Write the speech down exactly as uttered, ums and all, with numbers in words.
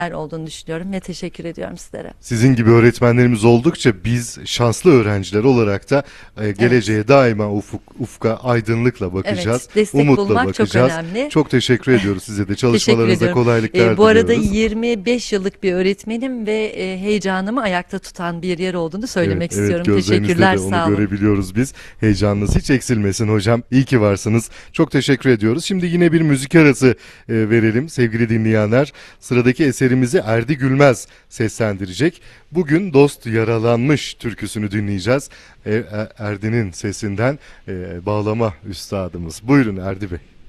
olduğunu düşünüyorum ve teşekkür ediyorum sizlere. Sizin gibi öğretmenlerimiz oldukça biz şanslı öğrenciler olarak da e, Evet, geleceğe daima ufuk, ufka aydınlıkla evet. bakacağız, Destek umutla bulmak çok bakacağız. önemli. Çok teşekkür ediyoruz size de. Teşekkür Çalışmalarınızda ediyorum. E, kolaylıklar bu arada diliyoruz. yirmi beş yıllık bir öğretmenim ve e, heyecanımı ayakta tutan bir yer olduğunu Evet, söylemek evet istiyorum. gözlerinizde Teşekkürler, de onu sağ olun. görebiliyoruz biz. Heyecanınız hiç eksilmesin hocam. İyi ki varsınız. Çok teşekkür ediyoruz. Şimdi yine bir müzik arası e, verelim sevgili dinleyenler. Sıradaki eserimizi Erdi Gülmez seslendirecek. Bugün Dost Yaralanmış türküsünü dinleyeceğiz. E, E- Erdi'nin sesinden e, bağlama üstadımız. Buyurun Erdi Bey.